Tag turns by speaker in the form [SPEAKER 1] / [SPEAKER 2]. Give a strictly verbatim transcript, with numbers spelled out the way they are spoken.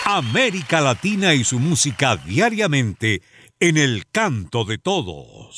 [SPEAKER 1] América Latina y su música diariamente en el canto de todos.